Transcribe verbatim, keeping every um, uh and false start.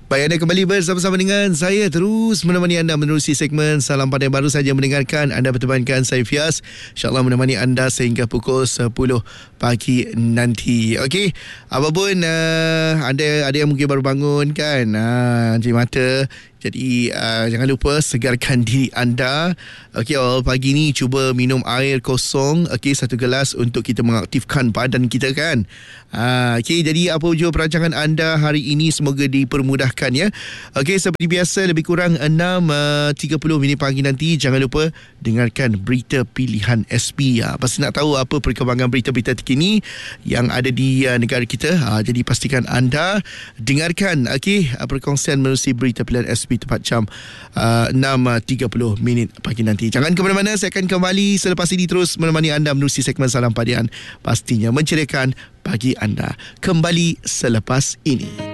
Baik, anda kembali bersama-sama dengan saya, terus menemani anda menerusi segmen Salam Pandai. Baru saja mendengarkan, anda bertemankan saya Fias, InsyaAllah menemani anda sehingga pukul sepuluh pagi nanti. Okey, apapun uh, anda ada yang mungkin baru bangun kan, uh, cuci mata. Jadi uh, jangan lupa segarkan diri anda. Okey, awal pagi ni cuba minum air kosong, okey, satu gelas untuk kita mengaktifkan badan kita kan. Uh, okey, jadi apa jua perancangan anda hari ini, semoga dipermudahkan ya. Okey, seperti biasa lebih kurang enam tiga puluh minit pagi nanti jangan lupa dengarkan berita pilihan S P. Uh, pasti nak tahu apa perkembangan berita-berita terkini yang ada di uh, negara kita. Uh, jadi pastikan anda dengarkan okey, uh, perkongsian menerusi berita pilihan S P tepat jam uh, enam tiga puluh minit pagi nanti. Jangan ke mana-mana, saya akan kembali selepas ini terus menemani anda menerusi segmen Salam Padian, pastinya menceriakan pagi anda. Kembali selepas ini.